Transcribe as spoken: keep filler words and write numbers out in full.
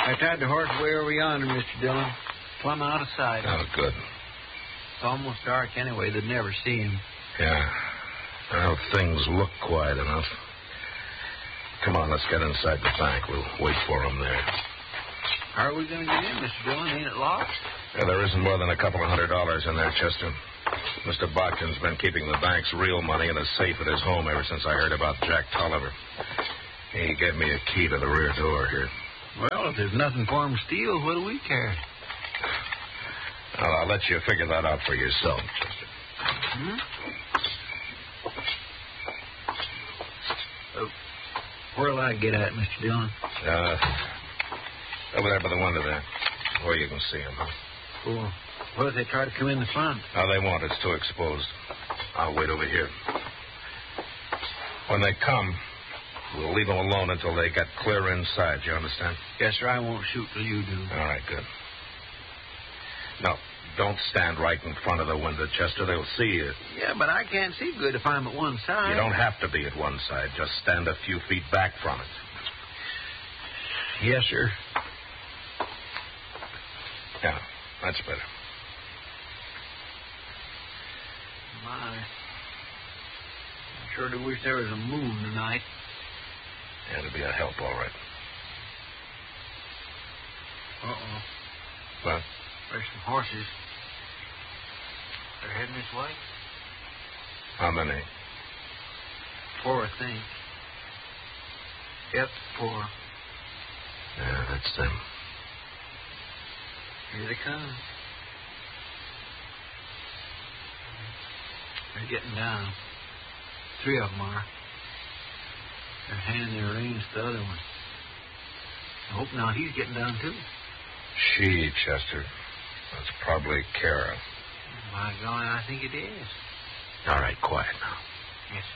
I tied the horse way over yonder, Mister Dillon. Plumb out of sight. Oh, good. It's almost dark anyway. They'd never see him. Yeah. Well, things look quiet enough. Come on, let's get inside the bank. We'll wait for him there. How are we going to get in, Mister Dillon? Ain't it locked? Yeah, there isn't more than a couple of hundred dollars in there, Chester. Mister Bodkin's been keeping the bank's real money in a safe at his home ever since I heard about Jack Tolliver. He gave me a key to the rear door here. Well, if there's nothing for him to steal, what do we care? Well, I'll let you figure that out for yourself, Chester. Hmm? Uh, where'll I get at, Mister Dillon? Uh, over there by the window there, where you can see him. Cool. What if they try to come in the front? No, they won't. It's too exposed. I'll wait over here. When they come, we'll leave them alone until they get clear inside. You understand? Yes, sir. I won't shoot till you do. All right, good. No, don't stand right in front of the window, Chester. They'll see you. Yeah, but I can't see good if I'm at one side. You don't have to be at one side. Just stand a few feet back from it. Yes, sir. Yeah, that's better. My. I sure do wish there was a moon tonight. Yeah, it'll be a help, all right. Uh-oh. What? There's some horses. They're heading this way? How many? Four, I think. Yep, four. Yeah, that's them. Here they come. They're getting down. Three of them are. They're handing their reins to the other one. I hope now he's getting down, too. She, Chester. That's probably Kara. My God, I think it is. All right, quiet now. Yes,